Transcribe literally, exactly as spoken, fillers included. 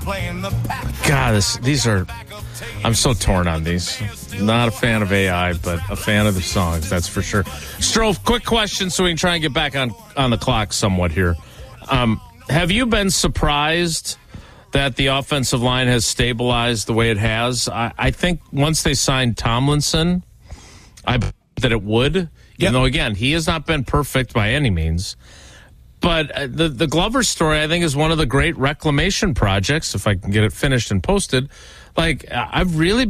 God, this, these are... I'm so torn on these. Not a fan of A I, but a fan of the songs, that's for sure. Strofe, quick question so we can try and get back on, on the clock somewhat here. Um, have you been surprised that the offensive line has stabilized the way it has? I, I think once they signed Tomlinson, I bet that it would. Yep. Even though, again, he has not been perfect by any means. But uh, the, the Glover story, I think, is one of the great reclamation projects, if I can get it finished and posted. Like, I've really